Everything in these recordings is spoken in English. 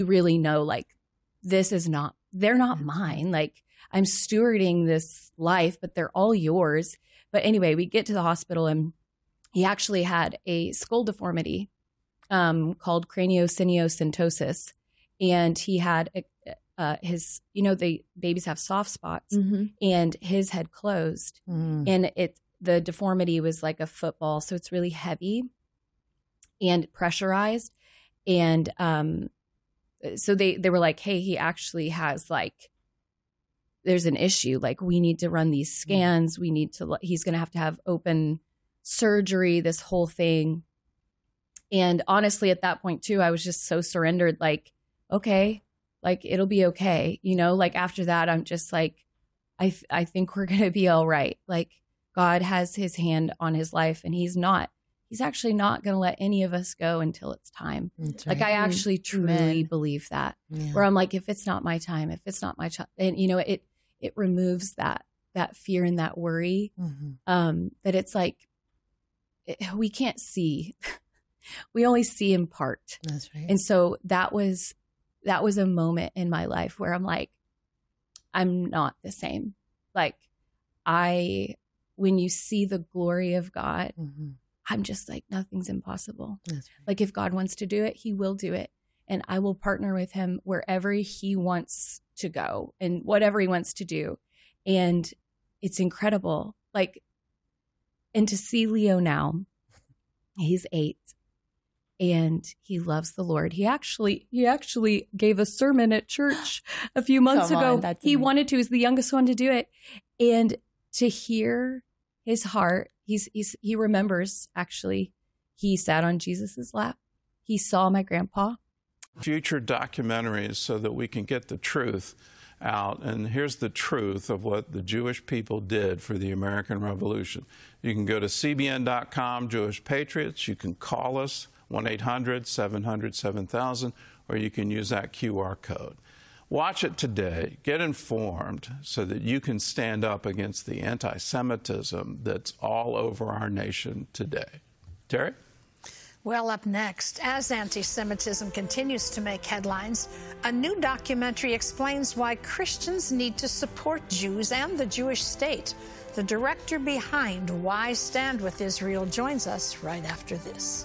really know, like, they're not mine. Like, I'm stewarding this life, but they're all yours. But anyway, we get to the hospital and he actually had a skull deformity called craniosynostosis. And he had his, the babies have soft spots, and his had closed. And the deformity was like a football. So it's really heavy and pressurized. And so they were like, hey, he actually has, like, there's an issue. Like, we need to run these scans. He's going to have open surgery, this whole thing. And honestly, at that point too, I was just so surrendered, like, okay, like, it'll be okay. Like, after that, I'm just like, I think we're going to be all right. Like, God has his hand on his life, and he's actually not going to let any of us go until it's time. That's right. Like, I actually truly believe that, where I'm like, if it's not my time, if it's not my child, and it removes that fear and that worry, that it's like, we can't see, we only see in part. That's right. And so that was a moment in my life where I'm like, I'm not the same. Like, when you see the glory of God, I'm just like, nothing's impossible. That's right. Like, if God wants to do it, he will do it. And I will partner with him wherever he wants to go and whatever he wants to do. And it's incredible. Like, and to see Leo now, he's 8 and he loves the Lord. He actually gave a sermon at church a few months ago. He wanted to. He's the youngest one to do it. And to hear his heart, he remembers, actually, he sat on Jesus's lap. He saw my grandpa. Future documentaries so that we can get the truth out. And here's the truth of what the Jewish people did for the American Revolution. You can go to cbn.com, Jewish Patriots. You can call us, 1-800-700-7000, or you can use that QR code. Watch it today. Get informed so that you can stand up against the anti-Semitism that's all over our nation today. Terry? Well, up next, as anti-Semitism continues to make headlines, a new documentary explains why Christians need to support Jews and the Jewish state. The director behind Why Stand With Israel joins us right after this.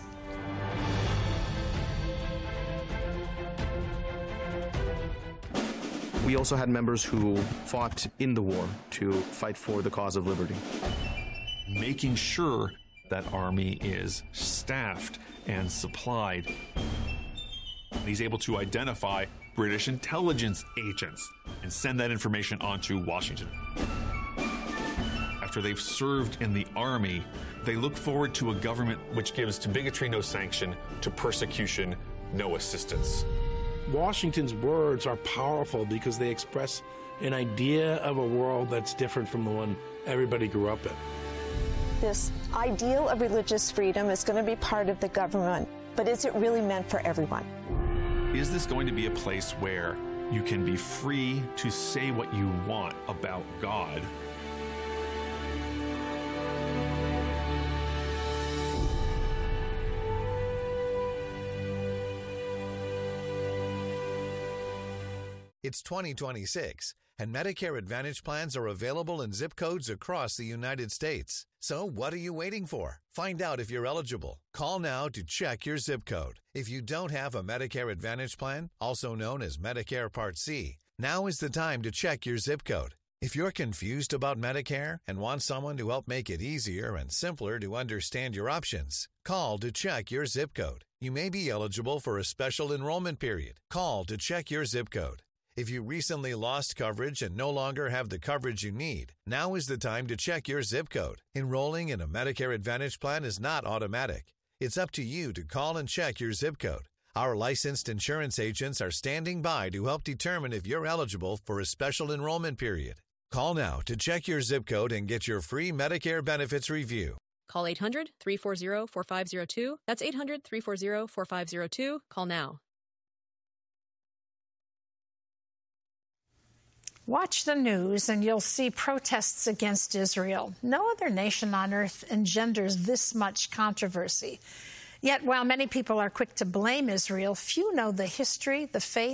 We also had members who fought in the war to fight for the cause of liberty. Making sure that army is staffed and supplied. He's able to identify British intelligence agents and send that information on to Washington. After they've served in the army, they look forward to a government which gives to bigotry no sanction, to persecution no assistance. Washington's words are powerful because they express an idea of a world that's different from the one everybody grew up in. This ideal of religious freedom is going to be part of the government, but is it really meant for everyone? Is this going to be a place where you can be free to say what you want about God? It's 2026, and Medicare Advantage plans are available in zip codes across the United States. So what are you waiting for? Find out if you're eligible. Call now to check your zip code. If you don't have a Medicare Advantage plan, also known as Medicare Part C, now is the time to check your zip code. If you're confused about Medicare and want someone to help make it easier and simpler to understand your options, call to check your zip code. You may be eligible for a special enrollment period. Call to check your zip code. If you recently lost coverage and no longer have the coverage you need, now is the time to check your zip code. Enrolling in a Medicare Advantage plan is not automatic. It's up to you to call and check your zip code. Our licensed insurance agents are standing by to help determine if you're eligible for a special enrollment period. Call now to check your zip code and get your free Medicare benefits review. Call 800-340-4502. That's 800-340-4502. Call now. Watch the news and you'll see protests against Israel. No other nation on earth engenders this much controversy. Yet, while many people are quick to blame Israel, few know the history, the faith,